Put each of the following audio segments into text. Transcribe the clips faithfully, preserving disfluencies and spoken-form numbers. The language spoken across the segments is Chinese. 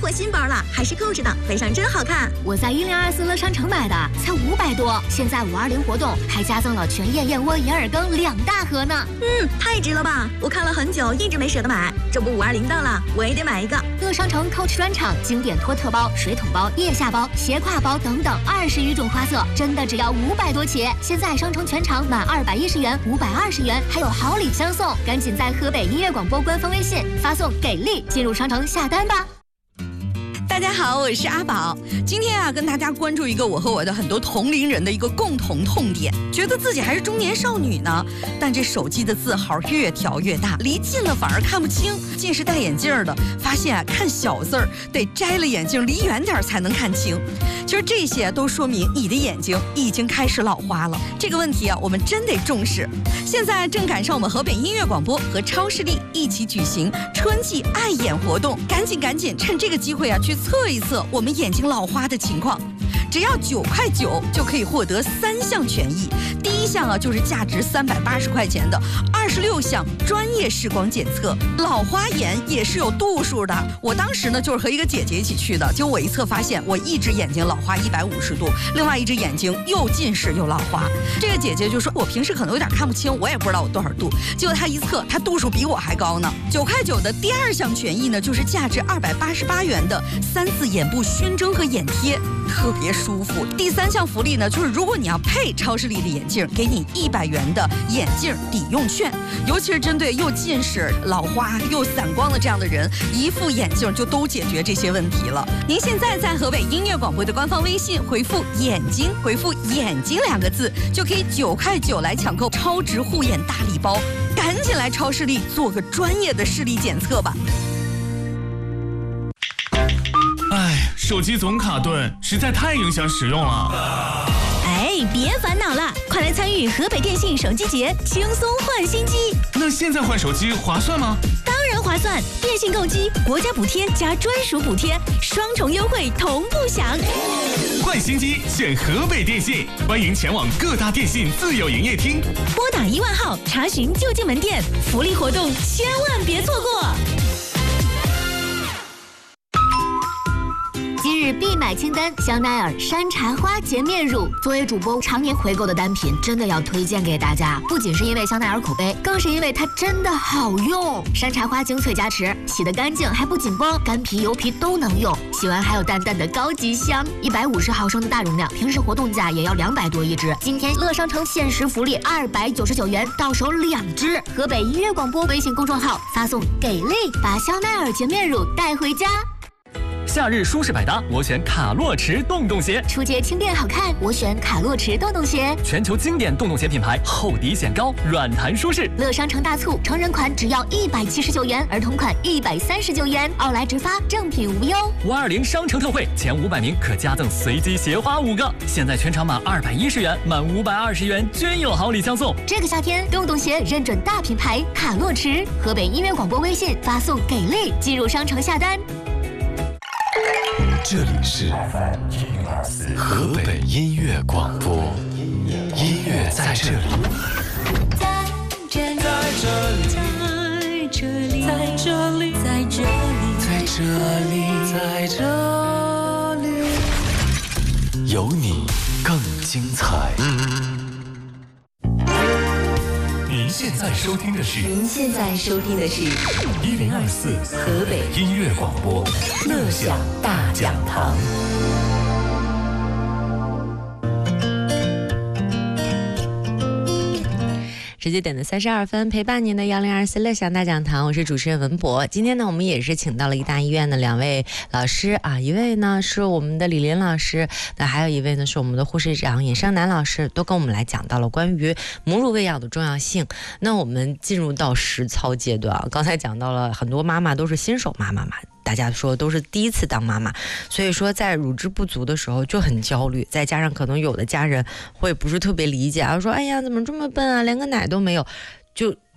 货新包了，还是扣着的，背上真好看。 我在一零二四乐商城买的，才五百多。现在五二零活动还加赠了全燕燕窝、银耳羹两大盒呢。 嗯，太值了吧！我看了很久，一直没舍得买。这不五二零到了，我也得买一个。 乐商城 Coach 专场经典托特包、水桶包、腋下包、斜挎包等等二十余种花色，真的只要五百多起。现在商城全场满二百一十元、五百二十元，还有好礼相送。赶紧在河北音乐广播官方微信发送“给力”进入商城下单吧。 大家好，我是阿宝。今天啊，跟大家关注一个我和我的很多同龄人的一个共同痛点，觉得自己还是中年少女呢，但这手机的字号越调越大，离近了反而看不清。近视戴眼镜的发现啊，看小字儿得摘了眼镜离远点才能看清。其实这些都说明你的眼睛已经开始老花了。这个问题啊，我们真得重视。现在正赶上我们河北音乐广播和超视力一起举行春季爱眼活动，赶紧赶紧趁这个机会啊，去测一测我们眼睛老花的情况。只要九块九就可以获得三项权益。第一项啊，就是价值三百八十块钱的二十六项专业视光检测。老花眼也是有度数的。我当时呢就是和一个姐姐一起去的，结果我一测发现我一只眼睛老花一百五十度，另外一只眼睛又近视又老花。这个姐姐就说我平时可能有点看不清，我也不知道我多少度。结果她一测，她度数比我还高呢。九块九的第二项权益呢，就是价值二百八十八元的三次眼部熏蒸和眼贴，特别舒服。第三项福利呢，就是如果你要配超视力的眼镜，给你一百元的眼镜抵用券。尤其是针对又近视、老花又散光的这样的人，一副眼镜就都解决这些问题了。您现在在河北音乐广播的官方微信回复“眼睛”，回复“眼睛”两个字，就可以九块九来抢购超值护眼大礼包。赶紧来超视力做个专业的视力检测吧。 哎，手机总卡顿，实在太影响使用了。 哎，别烦恼了，快来参与河北电信手机节，轻松换新机。 那现在换手机划算吗？ 当然划算，电信购机，国家补贴加专属补贴，双重优惠同步享。 换新机选河北电信，欢迎前往各大电信自有营业厅， 拨打一万号查询就近门店，福利活动千万别错过。 今日必买清单：香奈儿山茶花洁面乳。作为主播常年回购的单品，真的要推荐给大家。不仅是因为香奈儿口碑，更是因为它真的好用。山茶花精粹加持，洗得干净还不紧绷，干皮油皮都能用。洗完还有淡淡的高级香。一百五十毫升的大容量，平时活动价也要两百多一支。今天乐商城限时福利二百九十九元，到手两支。河北音乐广播微信公众号发送“给力”，把香奈儿洁面乳带回家。 夏日舒适百搭，我选卡洛驰洞洞鞋； 出街轻便好看，我选卡洛驰洞洞鞋。 全球经典洞洞鞋品牌，厚底显高，软弹舒适。 乐商城大促，成人款只要一百七十九元，儿童款一百三十九元，奥莱直发，正品无忧。 五二零商城特惠，前五百名可加赠随机鞋花五个。现在全场满二百一十元，满五百二十元均有好礼相送。 这个夏天，洞洞鞋认准大品牌卡洛驰。河北音乐广播微信发送“给力”进入商城下单。 这里是河北音乐广播，音乐在这里， 在这里，在这里，在这里，在这里， 在这里，在这里，有你更精彩。您现在收听的是， 您现在收听的是一零二四河北音乐广播， 乐享大讲堂。 十九点的三十二分，陪伴您的幺零二四乐享大讲堂，我是主持人文博。今天呢，我们也是请到了一大医院的两位老师啊，一位呢是我们的李林老师，那还有一位呢是我们的护士长尹胜男老师，都跟我们来讲到了关于母乳喂养的重要性。那我们进入到实操阶段啊，刚才讲到了很多妈妈都是新手妈妈嘛。大家说都是第一次当妈妈，所以说在乳汁不足的时候就很焦虑，再加上可能有的家人会不是特别理解啊，说哎呀怎么这么笨啊，连个奶都没有，就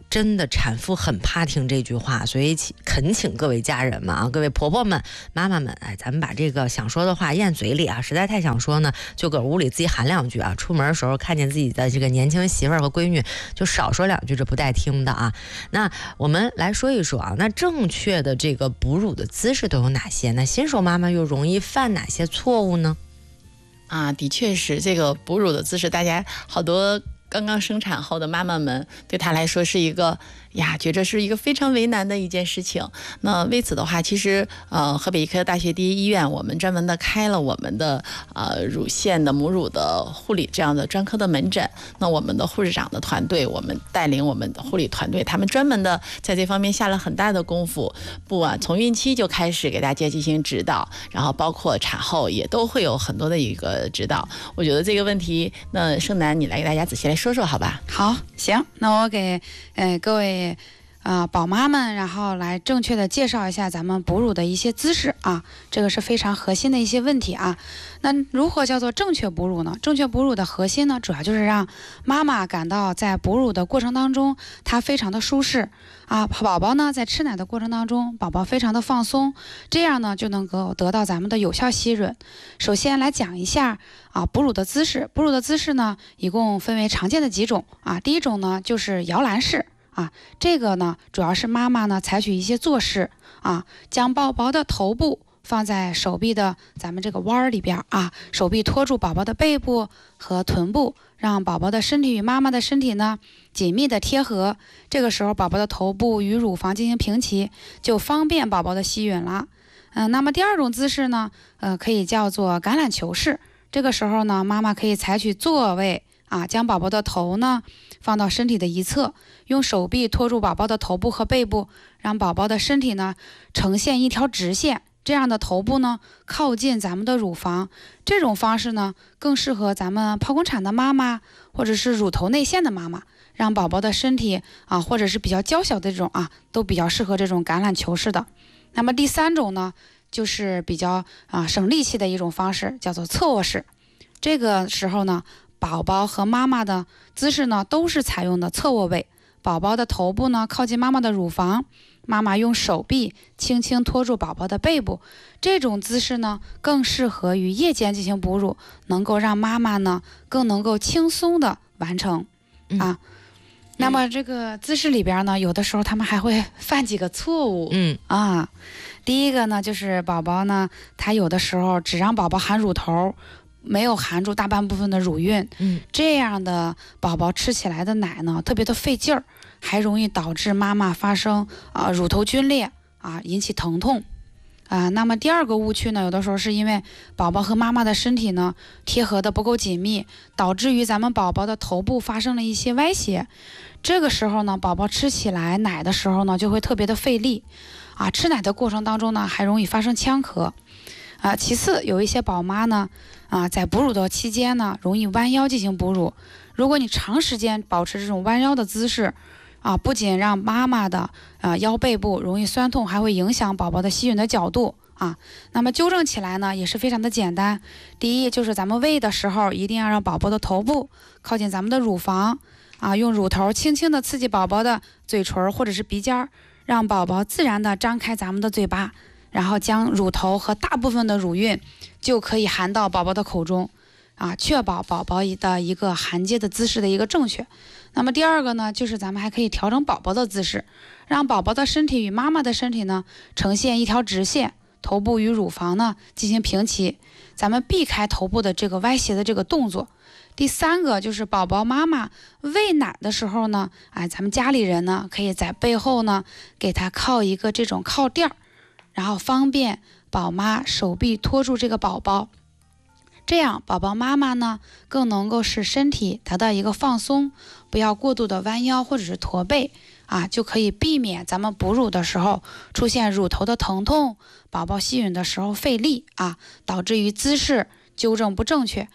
真的产妇很怕听这句话，所以恳请各位家人们啊，各位婆婆们、妈妈们，哎，咱们把这个想说的话咽嘴里啊，实在太想说呢，就搁屋里自己喊两句啊。出门的时候看见自己的这个年轻媳妇儿和闺女，就少说两句，这不带听的啊。那我们来说一说啊，那正确的这个哺乳的姿势都有哪些？那新手妈妈又容易犯哪些错误呢？ 啊，的确是这个哺乳的姿势，大家好多刚刚生产后的妈妈们对她来说是一个呀，觉着是一个非常为难的一件事情。那为此的话，其实呃，河北医科大学第一医院我们专门的开了我们的呃乳腺的母乳的护理这样的专科的门诊。那我们的护士长的团队，我们带领我们的护理团队，他们专门的在这方面下了很大的功夫。不啊，从孕期就开始给大家进行指导，然后包括产后也都会有很多的一个指导。我觉得这个问题，那盛楠你来给大家仔细来说说好吧？ 好，行，那我给呃各位啊、呃、宝妈们，然后来正确的介绍一下咱们哺乳的一些姿势啊，这个是非常核心的一些问题啊。那如何叫做正确哺乳呢？正确哺乳的核心呢，主要就是让妈妈感到在哺乳的过程当中，她非常的舒适啊，宝宝呢在吃奶的过程当中，宝宝非常的放松，这样呢就能够得到咱们的有效吸吮。首先来讲一下啊哺乳的姿势，哺乳的姿势呢一共分为常见的几种啊，第一种呢就是摇篮式。啊，这个呢，主要是妈妈呢采取一些坐式啊，将宝宝的头部放在手臂的咱们这个弯儿里边啊，手臂托住宝宝的背部和臀部，让宝宝的身体与妈妈的身体呢紧密的贴合。这个时候，宝宝的头部与乳房进行平齐，就方便宝宝的吸吮了。嗯、呃，那么第二种姿势呢，呃，可以叫做橄榄球式。这个时候呢，妈妈可以采取坐位啊，将宝宝的头呢放到身体的一侧，用手臂托住宝宝的头部和背部，让宝宝的身体呢呈现一条直线，这样的头部呢靠近咱们的乳房。这种方式呢更适合咱们剖宫产的妈妈，或者是乳头内陷的妈妈，让宝宝的身体啊，或者是比较娇小的这种啊，都比较适合这种橄榄球式的。那么第三种呢，就是比较啊省力气的一种方式，叫做侧卧式。这个时候呢，宝宝和妈妈的姿势呢都是采用的侧卧位，宝宝的头部呢靠近妈妈的乳房，妈妈用手臂轻轻托住宝宝的背部。这种姿势呢更适合于夜间进行哺乳，能够让妈妈呢更能够轻松的完成、嗯、啊。那么这个姿势里边呢，有的时候他们还会犯几个错误，嗯啊，第一个呢就是宝宝呢，他有的时候只让宝宝含乳头，没有含住大半部分的乳晕，嗯，这样的宝宝吃起来的奶呢特别的费劲儿，还容易导致妈妈发生啊、呃、乳头皲裂啊，引起疼痛啊、呃。那么第二个误区呢，有的时候是因为宝宝和妈妈的身体呢贴合的不够紧密，导致于咱们宝宝的头部发生了一些歪斜。这个时候呢，宝宝吃起来奶的时候呢就会特别的费力啊，吃奶的过程当中呢还容易发生呛咳啊。其次，有一些宝妈呢啊，在哺乳的期间呢，容易弯腰进行哺乳。如果你长时间保持这种弯腰的姿势，啊，不仅让妈妈的啊腰背部容易酸痛，还会影响宝宝的吸吮的角度啊。那么纠正起来呢，也是非常的简单。第一，就是咱们喂的时候，一定要让宝宝的头部靠近咱们的乳房啊，用乳头轻轻的刺激宝宝的嘴唇或者是鼻尖，让宝宝自然的张开咱们的嘴巴。然后将乳头和大部分的乳晕就可以含到宝宝的口中啊，确保宝宝的一个含接的姿势的一个正确。那么第二个呢，就是咱们还可以调整宝宝的姿势，让宝宝的身体与妈妈的身体呢呈现一条直线，头部与乳房呢进行平齐，咱们避开头部的这个歪斜的这个动作。第三个就是宝宝妈妈喂奶的时候呢，哎，咱们家里人呢可以在背后呢给他靠一个这种靠垫儿，然后方便宝妈手臂托住这个宝宝，这样宝宝妈妈呢更能够使身体得到一个放松，不要过度的弯腰或者是驼背啊，就可以避免咱们哺乳的时候出现乳头的疼痛，宝宝吸吮的时候费力啊，导致于姿势纠正不正确。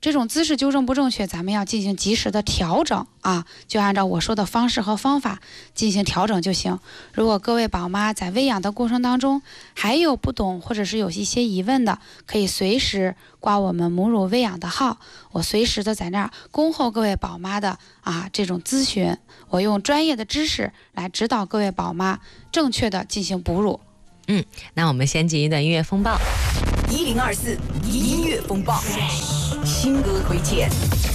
这种姿势纠正不正确，咱们要进行及时的调整啊，就按照我说的方式和方法进行调整就行。如果各位宝妈在喂养的过程当中还有不懂或者是有一些疑问的，可以随时挂我们母乳喂养的号，我随时的在那儿恭候各位宝妈的啊这种咨询，我用专业的知识来指导各位宝妈正确的进行哺乳。 嗯，那我们先进一段音乐风暴。 一零二四音乐风暴，新歌推荐。